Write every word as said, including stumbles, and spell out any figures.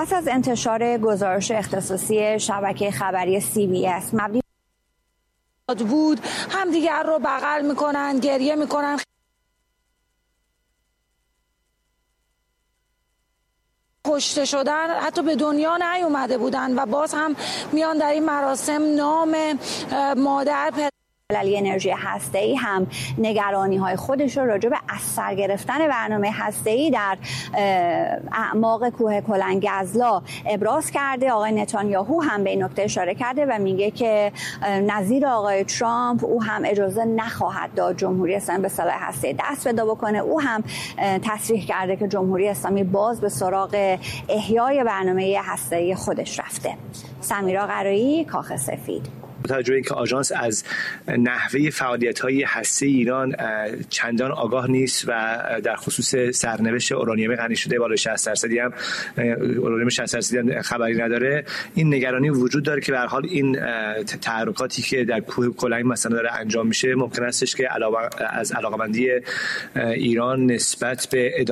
پس از انتشار گزارش اختصاصی شبکه خبری سی بی اس مبنی بود همدیگر رو بغل میکنن، گریه میکنن، کشته شدن، حتی به دنیا نیومده بودن و باز هم میان در این مراسم نام مادر پدر المللی انرژی هسته‌ای هم نگرانی‌های خودش رو راجع به از سر گرفتن برنامه هسته‌ای در اعماق کوه کلنگزلا ابراز کرده. آقای نتانیاهو هم به این نکته اشاره کرده و میگه که نظیر آقای ترامپ او هم اجازه نخواهد داد جمهوری اسلامی به سلاح هسته‌ای دست پیدا بکنه. او هم تصریح کرده که جمهوری اسلامی باز به سراغ احیای برنامه هسته‌ای خودش رفته. سمیرا قرایی، کاخ سفید. با توجه اینکه آژانس از نحوه فعالیت‌های هسته ایران چندان آگاه نیست و در خصوص سرنوشت اورانیوم غنی شده بالای شصت درصدی هم اورانیوم شصت درصدی هم خبری نداره، این نگرانی وجود داره که به هر حال این تحرکاتی که در کوه کلنگ مثلا داره انجام میشه ممکن استش که علاوه از علاقه‌مندی ایران نسبت به